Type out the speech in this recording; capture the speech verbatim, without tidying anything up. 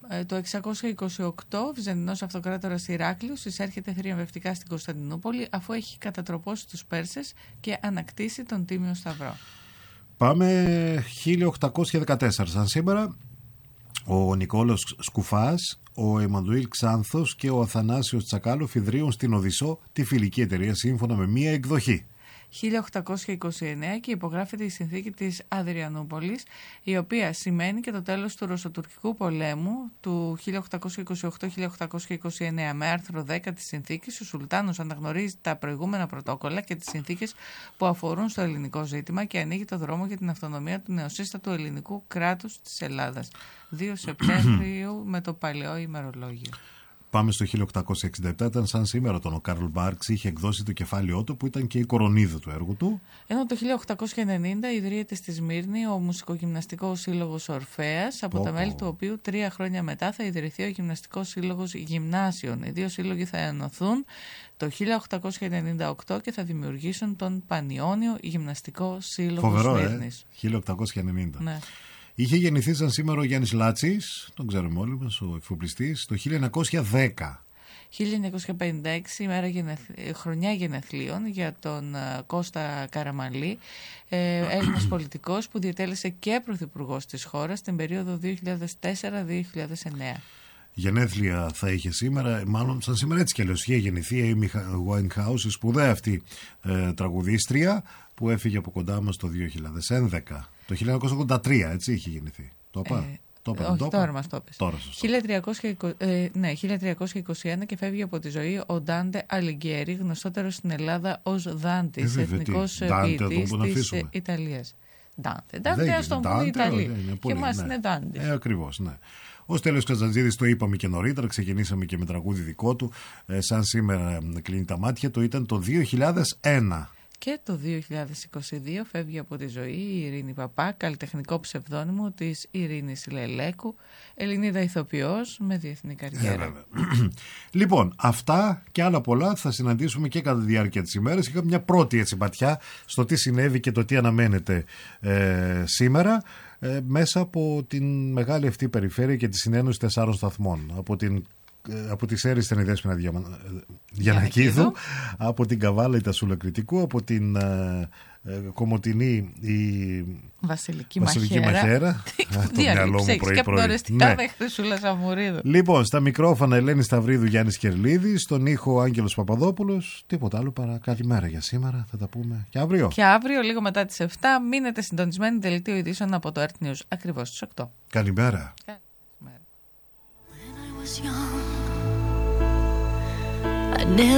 Το εξακόσια είκοσι οκτώ, ο Βυζαντινός αυτοκράτορας Ηράκλειος εισέρχεται θριαμβευτικά στην Κωνσταντινούπολη, αφού έχει κατατροπώσει τους Πέρσες και ανακτήσει τον Τίμιο Σταυρό. Πάμε χίλια οκτακόσια δεκατέσσερα. Σαν σήμερα, ο Νικόλαος Σκουφάς, ο Εμμανουήλ Ξάνθος και ο Αθανάσιος Τσακάλοφ ιδρύουν στην Οδυσσό τη φιλική εταιρεία σύμφωνα με μία εκδοχή. χίλια οκτακόσια είκοσι εννέα και υπογράφεται η συνθήκη της Αδριανούπολης, η οποία σημαίνει και το τέλος του Ρωσοτουρκικού πολέμου του χίλια οκτακόσια είκοσι οκτώ με χίλια οκτακόσια είκοσι εννέα. Με άρθρο δέκα της συνθήκης, ο Σουλτάνος αναγνωρίζει τα προηγούμενα πρωτόκολλα και τις συνθήκες που αφορούν στο ελληνικό ζήτημα και ανοίγει το δρόμο για την αυτονομία του νεοσύστατου ελληνικού κράτους της Ελλάδας. δύο Σεπτέμβριου με το παλαιό ημερολόγιο. Πάμε στο χίλια οκτακόσια εξήντα επτά, ήταν σαν σήμερα τον ο Καρλ Μάρξ είχε εκδώσει το κεφάλαιό του που ήταν και η κορονίδα του έργου του. Ενώ το χίλια οκτακόσια ενενήντα ιδρύεται στη Σμύρνη ο Μουσικογυμναστικός Σύλλογος Ορφέας, από oh, τα μέλη του οποίου τρία χρόνια μετά θα ιδρυθεί ο Γυμναστικός Σύλλογος Γυμνάσιων. Οι δύο σύλλογοι θα ενωθούν το χίλια οκτακόσια ενενήντα οκτώ και θα δημιουργήσουν τον Πανιόνιο Γυμναστικό Σύλλογο Φοβερό, Σμύρνης. Ε, χίλια οκτακόσια ενενήντα. Ναι. Είχε γεννηθεί σαν σήμερα ο Γιάννης Λάτσης, τον ξέρουμε όλοι μας, ο εφοπλιστής, το χίλια εννιακόσια δέκα. χίλια εννιακόσια πενήντα έξι, ημέρα γενεθ... χρονιά γενεθλίων για τον uh, Κώστα Καραμανλή, ε, Έλληνας πολιτικός που διετέλεσε και πρωθυπουργός της χώρας την περίοδο δύο χιλιάδες τέσσερα με δύο χιλιάδες εννέα. Γενέθλια θα είχε σήμερα, μάλλον σαν σήμερα έτσι κι αλλιώς. Είχε γεννηθεί η Amy Winehouse, η σπουδαία αυτή ε, τραγουδίστρια που έφυγε από κοντά μας το δύο χιλιάδες έντεκα. Το χίλια εννιακόσια ογδόντα τρία, έτσι είχε γεννηθεί. Το είπα. Ε, το είπα, όχι, το τώρα μας το πες. Τώρα χίλια τριακόσια είκοσι, ε, ναι, χίλια τριακόσια είκοσι ένα και φεύγει από τη ζωή ο Ντάντε Αλιγκιέρι, γνωστότερος στην Ελλάδα ως Δάντης, ε, εθνικός ποιητής της ε, Ιταλίας. Ντάντε, Ντάντε, ας τον πούμε Ιταλία. Και εμάς ναι. είναι Ντάντε. Ε, ακριβώς, ναι. Ο Στέλιος Καζαντζίδης, το είπαμε και νωρίτερα, ξεκινήσαμε και με τραγούδι δικό του, ε, σαν σήμερα κλείνει τα μάτια, το ήταν το δύο χιλιάδες ένα. Και το δύο χιλιάδες είκοσι δύο φεύγει από τη ζωή η Ειρήνη Παπά, καλλιτεχνικό ψευδόνυμο της Ειρήνης Λελέκου, Ελληνίδα ηθοποιός με διεθνή καριέρα. Ε, λοιπόν, αυτά και άλλα πολλά θα συναντήσουμε και κατά τη διάρκεια της ημέρας. Είχα μια πρώτη έτσι ματιά στο τι συνέβη και το τι αναμένεται ε, σήμερα ε, μέσα από την μεγάλη αυτή περιφέρεια και τη συνένωση τεσσάρων σταθμών. Από την από τη Σέρι στην Δέσποινα Γιαννακίδου, από την Καβάλα η Τασούλα Κρητικού, από την ε, ε, Κομοτηνή η Βασιλική, Βασιλική Μαχαίρα. Το μυαλό μου πρωί-πρωί. Ναι. Χρυσούλα Σαμουρίδου. Λοιπόν, στα μικρόφωνα Ελένη Σταυρίδου, Γιάννης Κερλίδης, στον ήχο Άγγελος Παπαδόπουλος. Τίποτα άλλο παρά καλημέρα για σήμερα. Θα τα πούμε και αύριο. Και αύριο, λίγο μετά τις επτά, μείνετε συντονισμένοι, δελτίο ειδήσεων από το Earth News ακριβώς στις οκτώ. Καλημέρα. Καλημέρα.